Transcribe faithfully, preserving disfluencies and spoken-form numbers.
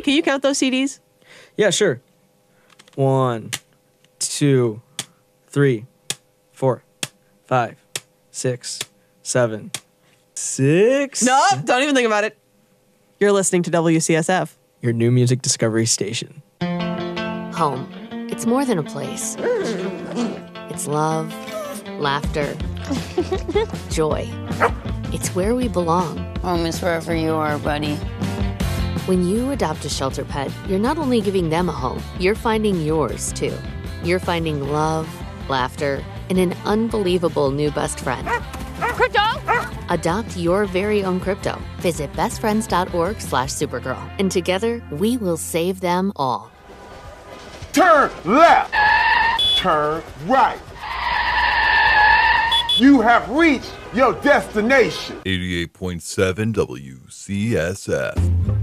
can you count those C Ds? Yeah, sure. One, two, three, four, five, six, seven, six. No, don't even think about it. You're listening to W C S F. Your new music discovery station. Home. It's more than a place. It's love, laughter, joy. It's where we belong. Home is wherever you are, buddy. When you adopt a shelter pet, you're not only giving them a home, you're finding yours, too. You're finding love, laughter, and an unbelievable new best friend. Crypto? Adopt your very own crypto. Visit bestfriends.org slash Supergirl. And together, we will save them all. Turn left. Turn right. You have reached your destination. eighty-eight point seven W C S F.